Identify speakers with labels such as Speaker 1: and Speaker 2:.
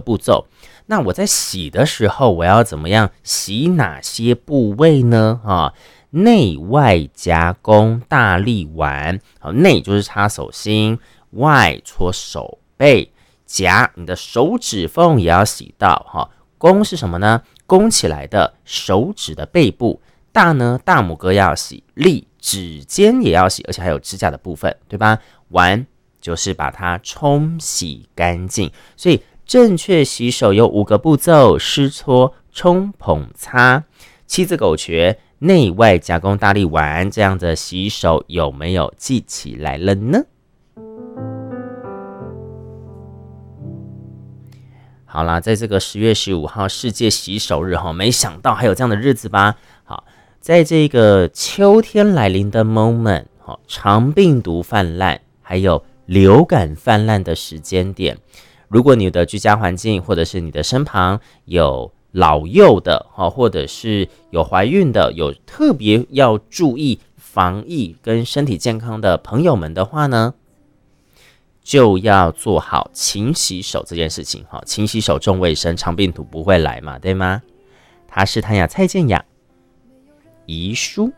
Speaker 1: 步骤。那我在洗的时候，我要怎么样洗哪些部位呢？内外夹弓大力丸，好，内就是擦手心，外搓手背，夹你的手指缝也要洗到。弓是什么呢？弓起来的手指的背部。大呢，大拇哥要洗，力指尖也要洗，而且还有指甲的部分，对吧？丸就是把它冲洗干净。所以正确洗手有5个步骤：湿搓、冲、捧、擦。7字口诀：内外夹弓大力丸，这样的洗手有没有记起来了呢？好啦，在这个10月15号世界洗手日，没想到还有这样的日子吧？好，在这个秋天来临的 moment， 肠病毒泛滥还有流感泛滥的时间点，如果你的居家环境或者是你的身旁有老幼的，或者是有怀孕的，有特别要注意防疫跟身体健康的朋友们的话呢，就要做好勤洗手这件事情。勤洗手重卫生，肠病毒不会来嘛，对吗？他是谭雅蔡健雅遗书。